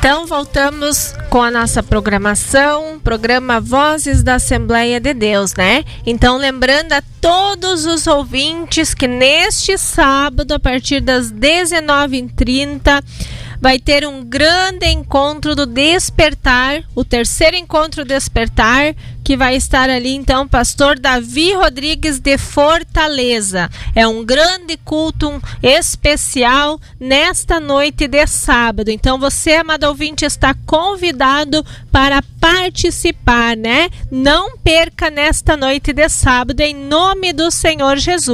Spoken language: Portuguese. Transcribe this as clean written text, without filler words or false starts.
Então voltamos com a nossa programação, programa Vozes da Assembleia de Deus, né? Então lembrando a todos os ouvintes que neste sábado, a partir das 19h30, vai ter um grande encontro do Despertar, o terceiro encontro Despertar, que vai estar ali então pastor Davi Rodrigues de Fortaleza. É um grande culto especial nesta noite de sábado. Então você, amado ouvinte, está convidado para participar, né? Não perca nesta noite de sábado, em nome do Senhor Jesus.